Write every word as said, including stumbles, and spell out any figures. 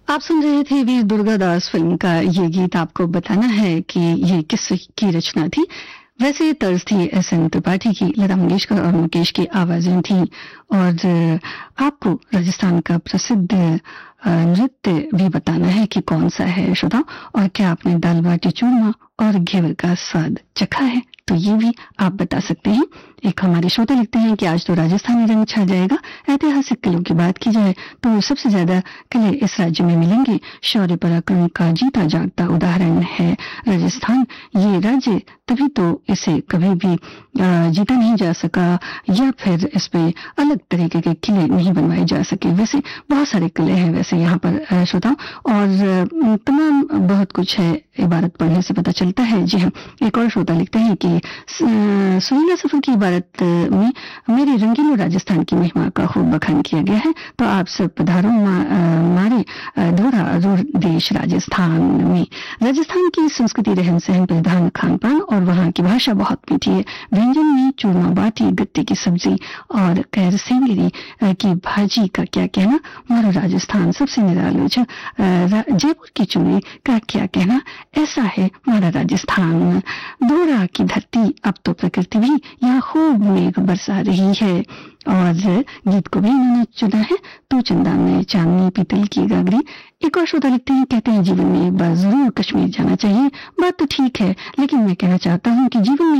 आप सुन रहे थे वीर दुर्गादास फिल्म का ये गीत। आपको बताना है कि ये किस की रचना थी। वैसे तर्ज थी एस एन त्रिपाठी की, लता मंगेशकर और मुकेश की आवाजें थी। और आपको राजस्थान का प्रसिद्ध नृत्य भी बताना है कि कौन सा है श्रोताओ, और क्या आपने दाल बाटी चूरमा और घेवर का स्वाद चखा है, तो ये भी आप बता सकते हैं। एक हमारे श्रोता लिखते हैं कि आज तो राजस्थानी रंग छा जाएगा। ऐतिहासिक किलों की बात की जाए तो सबसे ज्यादा किले इस राज्य में मिलेंगे। शौर्य पराक्रम का जीता जागता उदाहरण है राजस्थान। ये राज्य तभी तो इसे कभी भी जीता नहीं जा सका, या फिर इस पे अलग तरीके के किले नहीं बनवाए जा सके। वैसे बहुत सारे किले हैं वैसे यहाँ पर श्रोताओं, और तमाम बहुत कुछ है, इबारत पढ़ने से पता चलता है। जी हाँ, एक और श्रोता लिखते हैं कि सुरीला सफर की इबारत में मेरे रंगीलो राजस्थान की महिमा का खूब बखान किया गया है। तो आप सब पधारो मारे धोरा रूर देश राजस्थान में। राजस्थान की संस्कृति, रहन सहन, परिधान, खान पान और वहाँ की भाषा बहुत मीठी है। व्यंजन में चूरमा बाटी, गट्टे की सब्जी और कैर सेंगरी की भाजी का क्या कहना। मारो राजस्थान सबसे निरालो छ। जयपुर की चूड़ी का क्या कहना। ऐसा है हमारा राजस्थान। धोरा की धरती, अब तो प्रकृति भी यहाँ खूब मेघ बरसा रही है। और गीत को भी इन्होंने चुना है, तो चंदा में चांदनी पीतल की गागरी। एक और श्रोता लिखते हैं, कहते हैं जीवन में एक बार जरूर कश्मीर जाना चाहिए। बात तो ठीक है, लेकिन मैं कहना चाहता हूँ कि जीवन में